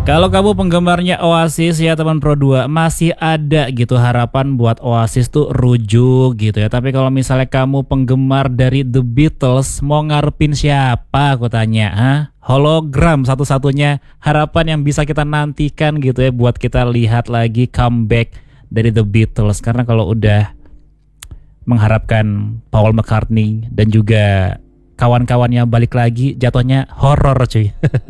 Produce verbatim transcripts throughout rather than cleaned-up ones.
Kalau kamu penggemarnya Oasis ya teman Pro dua, masih ada gitu harapan buat Oasis tuh rujuk gitu ya. Tapi kalau misalnya kamu penggemar dari The Beatles, mau ngarepin siapa aku tanya, ha? Hologram satu-satunya harapan yang bisa kita nantikan gitu ya buat kita lihat lagi comeback dari The Beatles. Karena kalau udah mengharapkan Paul McCartney dan juga kawan-kawannya balik lagi, jatuhnya horor cuy.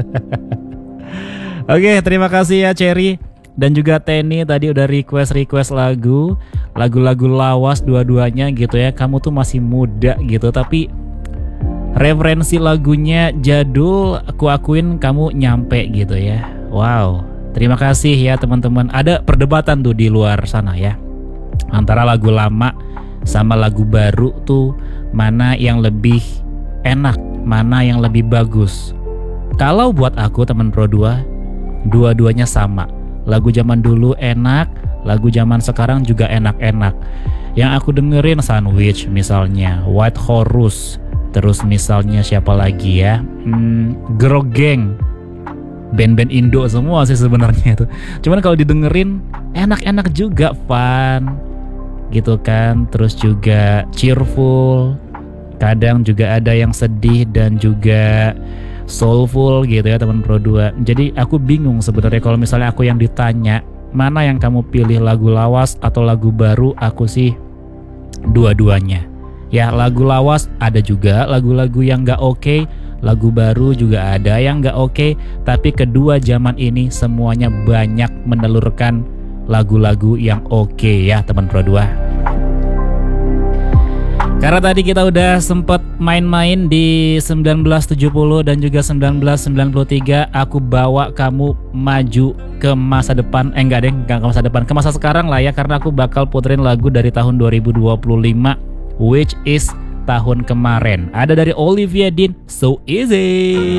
Oke, terima kasih ya Cherry dan juga Tenny tadi udah request-request lagu, lagu-lagu lawas dua-duanya gitu ya. Kamu tuh masih muda gitu, tapi referensi lagunya jadul, aku akuin kamu nyampe gitu ya. Wow, terima kasih ya teman-teman. Ada perdebatan tuh di luar sana ya, antara lagu lama sama lagu baru tuh mana yang lebih enak, mana yang lebih bagus. Kalau buat aku teman Pro dua, dua-duanya sama. Lagu zaman dulu enak, lagu zaman sekarang juga enak-enak. Yang aku dengerin Sandwich misalnya, White Horse, terus misalnya siapa lagi ya, hmm, Girl Gang, band-band Indo semua sih sebenarnya itu. Cuman kalau didengerin enak-enak juga, fun gitu kan. Terus juga cheerful, kadang juga ada yang sedih dan juga soulful gitu ya teman Pro dua. Jadi aku bingung sebenarnya kalau misalnya aku yang ditanya mana yang kamu pilih, lagu lawas atau lagu baru, aku sih dua-duanya. Ya lagu lawas ada juga lagu-lagu yang gak oke, lagu baru juga ada yang gak oke. Tapi kedua zaman ini semuanya banyak menelurkan lagu-lagu yang oke ya teman Pro dua. Karena tadi kita udah sempet main-main di sembilan belas tujuh puluh dan juga sembilan belas sembilan puluh tiga, aku bawa kamu maju ke masa depan. Eh enggak deh, enggak ke masa depan, ke masa sekarang lah ya. Karena aku bakal puterin lagu dari tahun dua ribu dua puluh lima, which is tahun kemarin. Ada dari Olivia Dean, So Easy.